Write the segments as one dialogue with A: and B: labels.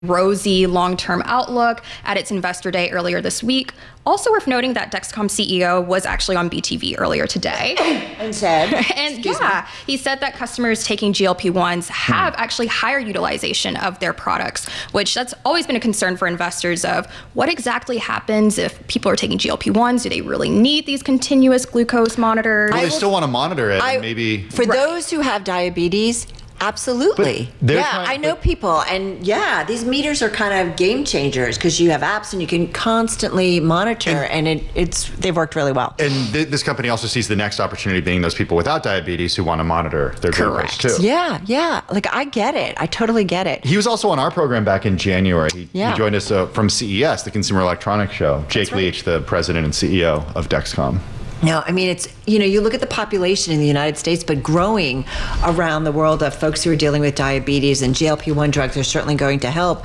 A: rosy long-term outlook at its investor day earlier this week. Also worth noting that Dexcom CEO was actually on BTV earlier today.
B: And said,
A: he said that customers taking GLP-1s have actually higher utilization of their products, which that's always been a concern for investors of what exactly happens if people are taking GLP-1s. Do they really need these continuous glucose monitors?
C: Well, they still want to monitor it, and maybe.
B: For those who have diabetes, absolutely. I know people, and these meters are kind of game changers because you have apps and you can constantly monitor, and they've worked really well.
C: And this company also sees the next opportunity being those people without diabetes who want to monitor their glucose too.
B: Yeah. Like, I get it. I totally get it.
C: He was also on our program back in January. He joined us from CES, the Consumer Electronics Show. Jake Leach, the president and CEO of Dexcom.
B: No, I mean, it's, you look at the population in the United States, but growing around the world of folks who are dealing with diabetes, and GLP-1 drugs are certainly going to help,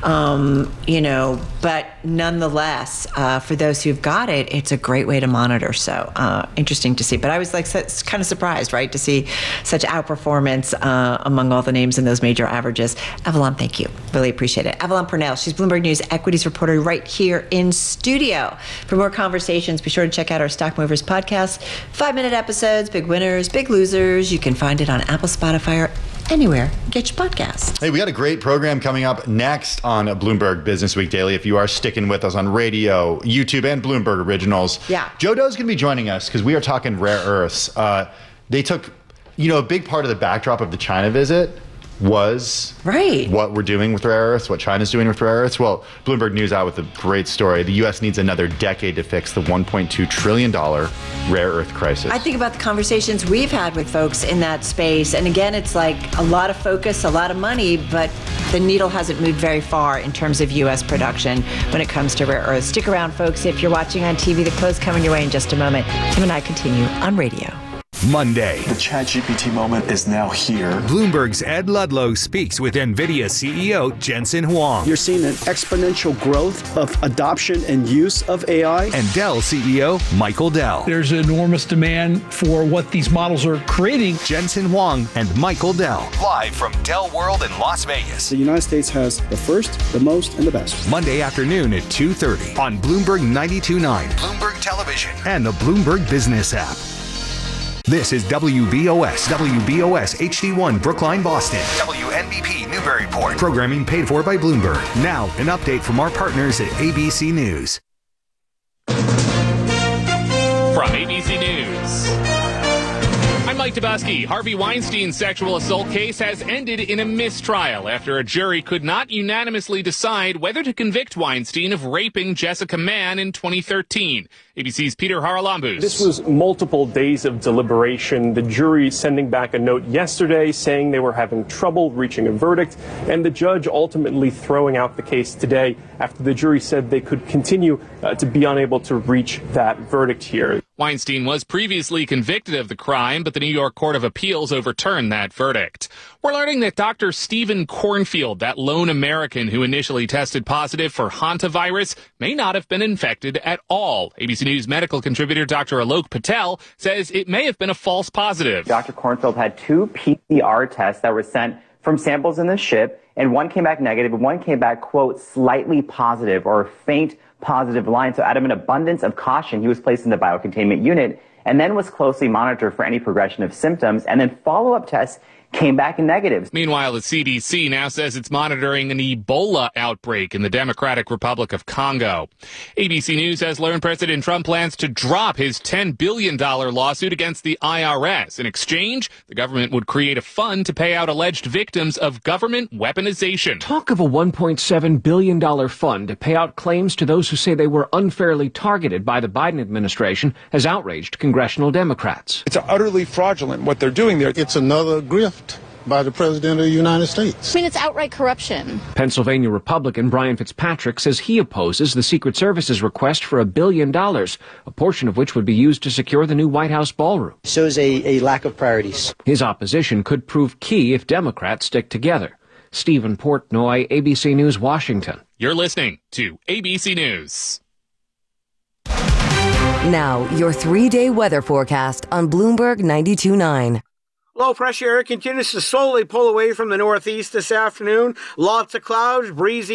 B: but nonetheless, for those who've got it, it's a great way to monitor. So interesting to see. But I was kind of surprised, right, to see such outperformance among all the names in those major averages. Avalon, thank you. Really appreciate it. Avalon Purnell, she's Bloomberg News equities reporter right here in studio. For more conversations, be sure to check out our Stock Movers podcast. 5-minute episodes, big winners, big losers. You can find it on Apple, Spotify, or anywhere you get your podcasts.
C: Hey, we got a great program coming up next on Bloomberg Business Week Daily. If you are sticking with us on radio, YouTube, and Bloomberg Originals, Joe Doe's going to be joining us because we are talking rare earths. They took, a big part of the backdrop of the China visit was what we're doing with rare earths, what China's doing with rare earths. Well, Bloomberg News out with a great story. The U.S. needs another decade to fix the $1.2 trillion rare earth crisis.
B: I think about the conversations we've had with folks in that space. And again, it's like a lot of focus, a lot of money, but the needle hasn't moved very far in terms of U.S. production when it comes to rare earths. Stick around, folks. If you're watching on TV, the close coming your way in just a moment. Tim and I continue on radio.
D: Monday.
E: The ChatGPT moment is now here.
D: Bloomberg's Ed Ludlow speaks with NVIDIA CEO Jensen Huang.
F: You're seeing an exponential growth of adoption and use of AI.
D: And Dell CEO Michael Dell.
G: There's enormous demand for what these models are creating.
D: Jensen Huang and Michael Dell. Live from Dell World in Las Vegas.
F: The United States has the first, the most, and the best.
D: Monday afternoon at 2:30 on Bloomberg 92.9, Bloomberg Television, and the Bloomberg Business app. This is WBOS HD1 Brookline, Boston. WNBP Newburyport. Programming paid for by Bloomberg. Now, an update from our partners at ABC News.
H: From ABC News, I'm Mike Dubusky. Harvey Weinstein's sexual assault case has ended in a mistrial after a jury could not unanimously decide whether to convict Weinstein of raping Jessica Mann in 2013. ABC's Peter Haralambous.
I: This was multiple days of deliberation. The jury sending back a note yesterday saying they were having trouble reaching a verdict, and the judge ultimately throwing out the case today after the jury said they could continue to be unable to reach that verdict here.
H: Weinstein was previously convicted of the crime, but the New York Court of Appeals overturned that verdict. We're learning that Dr. Stephen Cornfield, that lone American who initially tested positive for hantavirus, may not have been infected at all. ABC News medical contributor Dr. Alok Patel says it may have been a false positive.
J: Dr. Cornfield had 2 PCR tests that were sent from samples in the ship, and one came back negative, and one came back, quote, slightly positive or faint positive line. So out of an abundance of caution, he was placed in the biocontainment unit and then was closely monitored for any progression of symptoms, and then follow-up tests came back in negatives.
H: Meanwhile, the CDC now says it's monitoring an Ebola outbreak in the Democratic Republic of Congo. ABC News has learned President Trump plans to drop his $10 billion lawsuit against the IRS. In exchange, the government would create a fund to pay out alleged victims of government weaponization.
K: Talk of a $1.7 billion fund to pay out claims to those who say they were unfairly targeted by the Biden administration has outraged congressional Democrats.
L: It's utterly fraudulent what they're doing there.
M: It's another grift by the President of the United States.
N: I mean, it's outright corruption.
K: Pennsylvania Republican Brian Fitzpatrick says he opposes the Secret Service's request for $1 billion, a portion of which would be used to secure the new White House ballroom.
O: Shows a lack of priorities.
K: His opposition could prove key if Democrats stick together. Stephen Portnoy, ABC News, Washington.
H: You're listening to ABC News.
P: Now, your 3-day weather forecast on Bloomberg 92.9.
N: Low pressure air continues to slowly pull away from the northeast this afternoon. Lots of clouds, breezy